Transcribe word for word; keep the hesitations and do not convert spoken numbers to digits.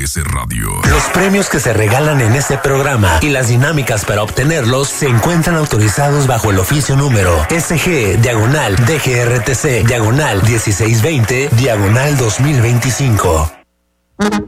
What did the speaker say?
S Radio. Los premios que se regalan en este programa y las dinámicas para obtenerlos se encuentran autorizados bajo el oficio número S G, diagonal, D G R T C, diagonal, dieciséis veinte, diagonal dos mil veinticinco.